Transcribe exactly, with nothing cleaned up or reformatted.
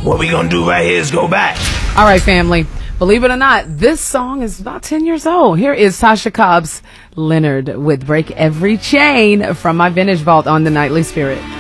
what we gonna do right here is go back. All right, family. Believe it or not, this song is about ten years old. Here is Tasha Cobbs Leonard with Break Every Chain from my Vintage Vault on the Nightly Spirit.